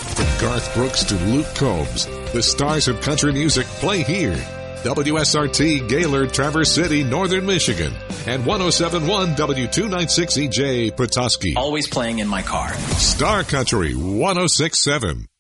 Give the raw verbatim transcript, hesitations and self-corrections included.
From Garth Brooks to Luke Combs, the stars of country music play here. W S R T Gaylord, Traverse City, Northern Michigan, and one oh seven point one W two ninety-six E J Petoskey. Always playing in my car. Star Country one oh six point seven.